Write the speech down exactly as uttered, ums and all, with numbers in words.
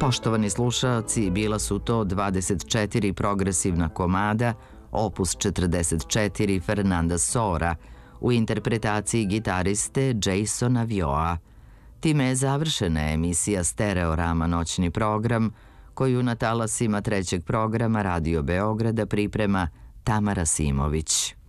Poštovani slušaoci, bila su to dvadeset četiri progresivna komada, opus četrdeset četiri Fernanda Sora, u interpretaciji gitariste Jasona Vioa. Time je završena emisija Stereorama noćni program, koju na talasima trećeg programa Radio Beograda priprema Tamara Simović.